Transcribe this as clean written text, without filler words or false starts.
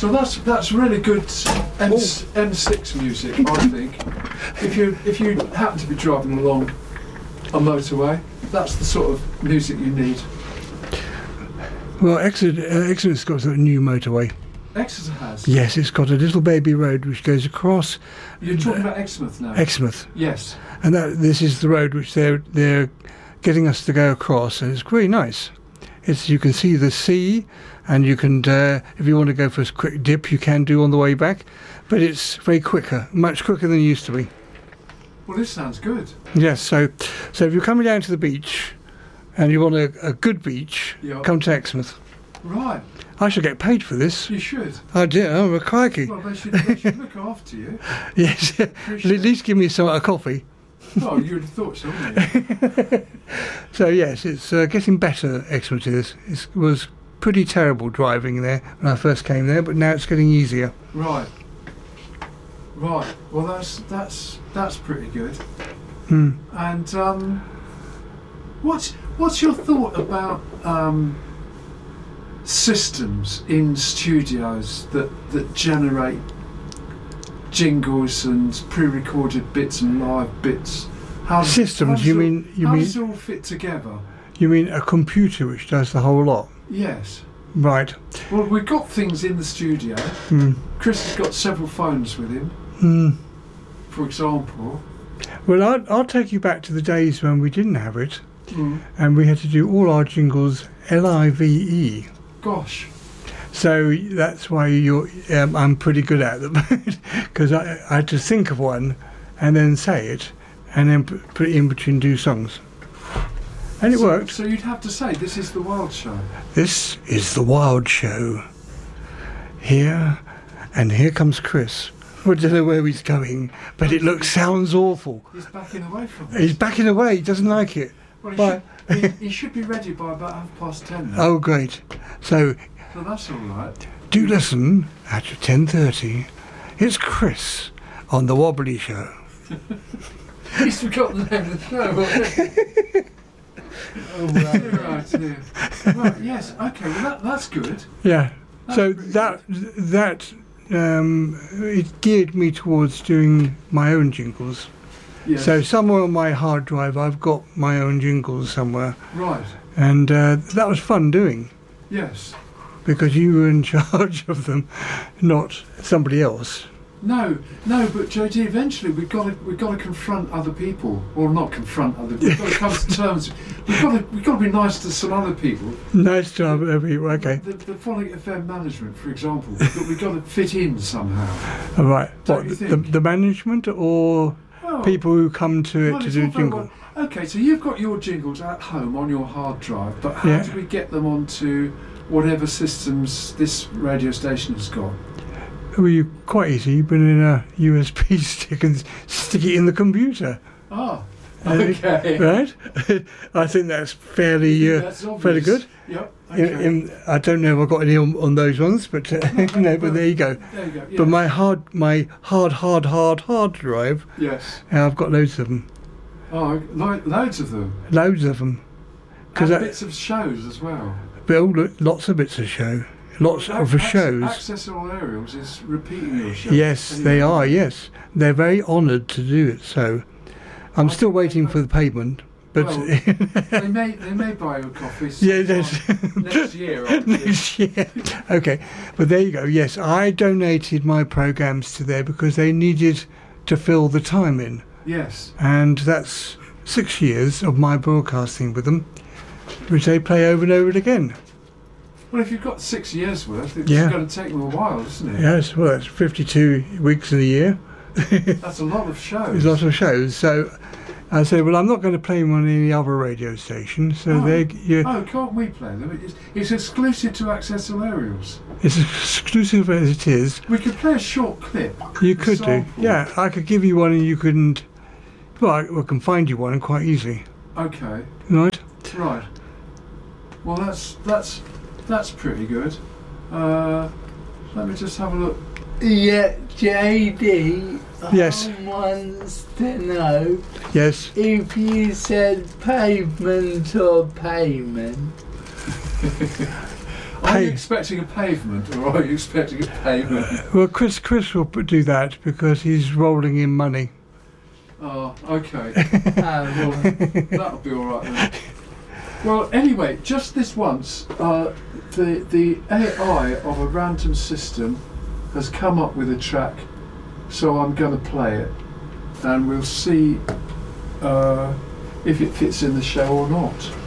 So that's really good M6 music, I think. If you happen to be driving along a motorway, that's the sort of music you need. Well, Exeter's got a new motorway. Exeter has? Yes, it's got a little baby road which goes across. You're talking about Exmouth now? Exmouth. Yes. And this is the road which they're getting us to go across, and it's really nice. You can see the sea, and you can, if you want to go for a quick dip, you can do on the way back, but it's much quicker than it used to be. Well, this sounds good. Yes, so if you're coming down to the beach, and you want a good beach, come to Exmouth. Right. I should get paid for this. You should. I do. Oh, crikey. Well, they should look after you. Yes, at least give me a coffee. Well, you would have thought so, wouldn't you? So yes, it's getting better. Exmouth is. It was pretty terrible driving there when I first came there, but now it's getting easier. Right. Well, that's pretty good. And what's your thought about systems in studios that generate jingles and pre-recorded bits and live bits? How does it all fit together? You mean a computer which does the whole lot? Yes. Right. Well, we've got things in the studio. Chris has got several phones with him. For example. Well, I'll take you back to the days when we didn't have it, and we had to do all our jingles LIVE. Gosh. So that's why I'm pretty good at them, because I had to think of one and then say it and then put it in between two songs. And it worked. So you'd have to say, this is the Wild Show. This is the Wild Show. Here comes Chris. I don't know where he's going, but it sounds awful. He's backing away from us. He's backing away, he doesn't like it. Well, he should be ready by about 10:30 now. Oh, great. So that's all right. Do listen at 10:30. It's Chris on the Wobbly Show. He's forgotten the name of the show. Oh, right. Yeah. Right. Yes. Okay. Well, that's good. Yeah. So that it geared me towards doing my own jingles. Yes. So somewhere on my hard drive, I've got my own jingles somewhere. Right. And that was fun doing. Yes. Because you were in charge of them, not somebody else. No, but JD, eventually we've got to confront other people, or not confront other people. We've got to come to terms. We've got to be nice to some other people. Nice to other people, okay. The Phonic FM management, for example, we've got to fit in somehow. All right. Don't you think? The management or people who come to it to do jingle? Okay, so you've got your jingles at home on your hard drive, but how do we get them onto whatever systems this radio station has got? Well, you're quite easy. You put in a USB stick and stick it in the computer. Oh, okay. Right? I think that's fairly good. Yep. Okay. I don't know if I've got any on those ones, but no. But there you go. There you go. Yes. But my hard drive. Yes. I've got loads of them. Oh, loads of them. Loads of them. And bits of shows as well. Lots of bits of show. Lots of shows. Access All Aerials is repeating your show. Yes, they are. Yes, they're very honoured to do it. So, I'm still waiting for the payment. But well, they may buy you a coffee. Next year. Next year. Okay, but there you go. Yes, I donated my programmes to there because they needed to fill the time in. Yes. And that's 6 years of my broadcasting with them, which they play over and over again. Well, if you've got 6 years worth, it's going to take them a while, isn't it? Yes, well, that's 52 weeks in a year. That's a lot of shows. There's a lot of shows. So I said, well, I'm not going to play them on any other radio station. So can't we play them? It's exclusive to Access All Aerials. It's exclusive as it is. We could play a short clip. You could do. Yeah, I could give you one and you couldn't. Well, I can find you one quite easily. Okay. Right. Well, that's pretty good. Let me just have a look. Yeah, JD. Yes. Wants to know. Yes. If you said pavement or payment. Are you expecting a pavement, or are you expecting a pavement? Well, Chris will do that because he's rolling in money. Oh, okay. Well, that'll be all right then. Well, anyway, just this once, the AI of a random system has come up with a track, so I'm going to play it, and we'll see if it fits in the show or not.